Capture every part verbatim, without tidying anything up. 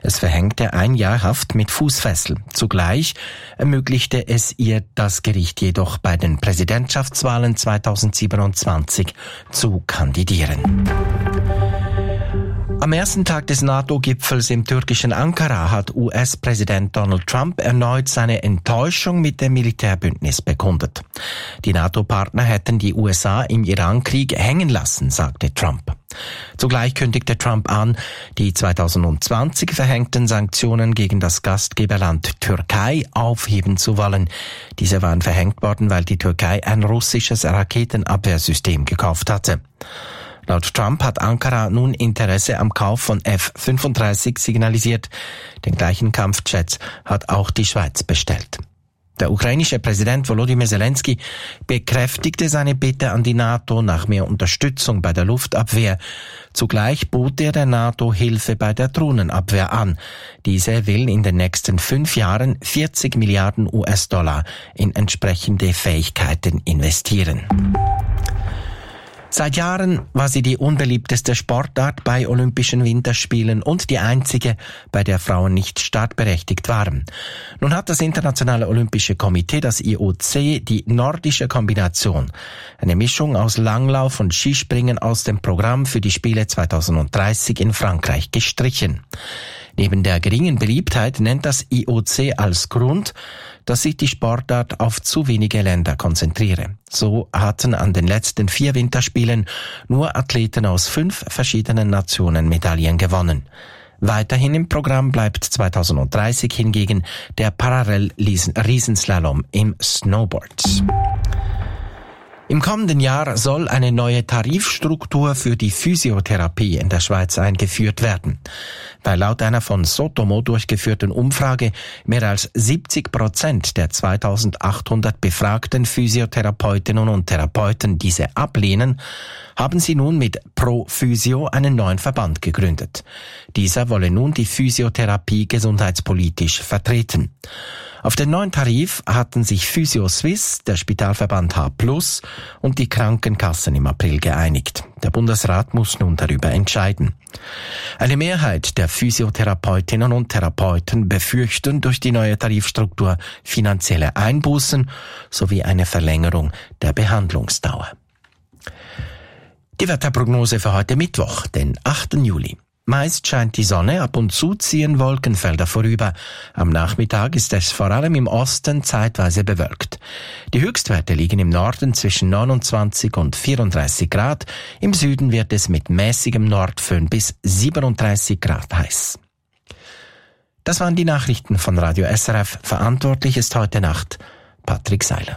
Es verhängte ein Jahr Haft mit Fußfessel. Zugleich ermöglichte es ihr das Gericht jedoch bei den Präsidentschaftswahlen zweitausendsiebenundzwanzig zu kandidieren. Am ersten Tag des NATO-Gipfels im türkischen Ankara hat U S-Präsident Donald Trump erneut seine Enttäuschung mit dem Militärbündnis bekundet. Die NATO-Partner hätten die U S A im Iran-Krieg hängen lassen, sagte Trump. Zugleich kündigte Trump an, die zweitausendzwanzig verhängten Sanktionen gegen das Gastgeberland Türkei aufheben zu wollen. Diese waren verhängt worden, weil die Türkei ein russisches Raketenabwehrsystem gekauft hatte. Laut Trump hat Ankara nun Interesse am Kauf von F fünfunddreißig signalisiert. Den gleichen Kampfjets hat auch die Schweiz bestellt. Der ukrainische Präsident Volodymyr Zelensky bekräftigte seine Bitte an die NATO nach mehr Unterstützung bei der Luftabwehr. Zugleich bot er der NATO Hilfe bei der Drohnenabwehr an. Diese will in den nächsten fünf Jahren vierzig Milliarden U S-Dollar in entsprechende Fähigkeiten investieren. Seit Jahren war sie die unbeliebteste Sportart bei Olympischen Winterspielen und die einzige, bei der Frauen nicht startberechtigt waren. Nun hat das Internationale Olympische Komitee, das I O C, die nordische Kombination, eine Mischung aus Langlauf und Skispringen, aus dem Programm für die Spiele zweitausenddreißig in Frankreich gestrichen. Neben der geringen Beliebtheit nennt das I O C als Grund, dass sich die Sportart auf zu wenige Länder konzentriere. So hatten an den letzten vier Winterspielen nur Athleten aus fünf verschiedenen Nationen Medaillen gewonnen. Weiterhin im Programm bleibt zweitausenddreißig hingegen der Parallel-Riesenslalom im Snowboard. Im kommenden Jahr soll eine neue Tarifstruktur für die Physiotherapie in der Schweiz eingeführt werden. Weil laut einer von Sotomo durchgeführten Umfrage mehr als siebzig Prozent der zweitausendachthundert befragten Physiotherapeutinnen und Therapeuten diese ablehnen, haben sie nun mit Pro Physio einen neuen Verband gegründet. Dieser wolle nun die Physiotherapie gesundheitspolitisch vertreten. Auf den neuen Tarif hatten sich Physio Swiss, der Spitalverband H plus und die Krankenkassen im April geeinigt. Der Bundesrat muss nun darüber entscheiden. Eine Mehrheit der Physiotherapeutinnen und Therapeuten befürchten durch die neue Tarifstruktur finanzielle Einbußen sowie eine Verlängerung der Behandlungsdauer. Die Wetterprognose für heute Mittwoch, den achten Juli. Meist scheint die Sonne, ab und zu ziehen Wolkenfelder vorüber. Am Nachmittag ist es vor allem im Osten zeitweise bewölkt. Die Höchstwerte liegen im Norden zwischen neunundzwanzig und vierunddreißig Grad. Im Süden wird es mit mäßigem Nordföhn bis siebenunddreißig Grad heiß. Das waren die Nachrichten von Radio S R F. Verantwortlich ist heute Nacht Patrick Seiler.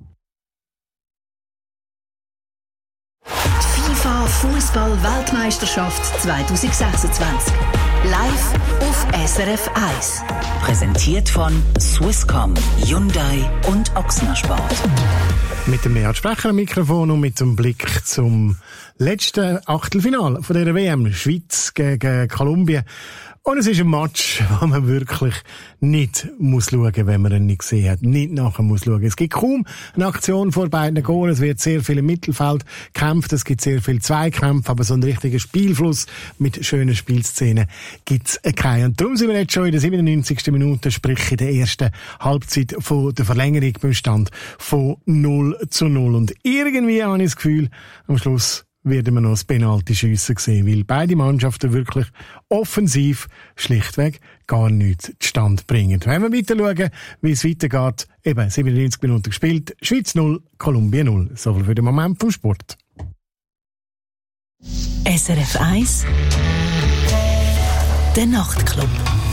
FIFA Fußball-Weltmeisterschaft zweitausendsechsundzwanzig. Live auf S R F eins. Präsentiert von Swisscom, Hyundai und Ochsner Sport. Mit dem Beat Sprecher am Mikrofon und mit dem Blick zum letzten Achtelfinale von der W M. Schweiz gegen Kolumbien. Und es ist ein Match, wo man wirklich nicht muss schauen, wenn man ihn nicht gesehen hat. Nicht nachher muss schauen. Es gibt kaum eine Aktion vor beiden Goalen. Es wird sehr viel im Mittelfeld gekämpft. Es gibt sehr viel Zweikämpfe. Aber so einen richtigen Spielfluss mit schönen Spielszenen gibt's keinen. Und darum sind wir jetzt schon in der siebenundneunzigsten Minute, sprich in der ersten Halbzeit von der Verlängerung beim Stand von null zu null. Und irgendwie habe ich das Gefühl, am Schluss werden wir noch das Penalty-Schiessen sehen, weil beide Mannschaften wirklich offensiv schlichtweg gar nichts zustande bringen. Wenn wir weiter schauen, wie es weitergeht, eben siebenundneunzig Minuten gespielt, Schweiz null, Kolumbien null. So viel für den Moment vom Sport. S R F eins, der Nachtclub.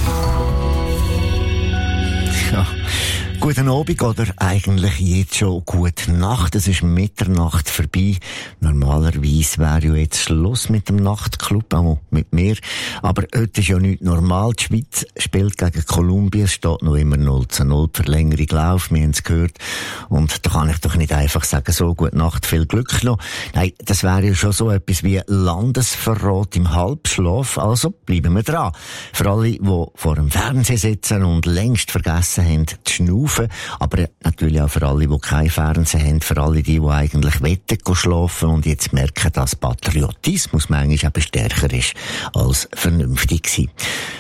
Ja. Guten Abend oder eigentlich jetzt schon gute Nacht. Es ist Mitternacht vorbei. Normalerweise wäre ja jetzt Schluss mit dem Nachtclub, auch mit mir. Aber heute ist ja nicht normal. Die Schweiz spielt gegen Kolumbien. Es steht noch immer null zu null. Die Verlängerung läuft. Wir haben es gehört. Und da kann ich doch nicht einfach sagen, so, gute Nacht, viel Glück noch. Nein, das wäre ja schon so etwas wie Landesverrat im Halbschlaf. Also bleiben wir dran. Für alle, die vor dem Fernsehen sitzen und längst vergessen haben, zu schnaufen. Aber natürlich auch für alle, die kein Fernsehen haben, für alle die, die eigentlich wetten schlafen und jetzt merken, dass Patriotismus manchmal eben stärker ist als vernünftig gewesen.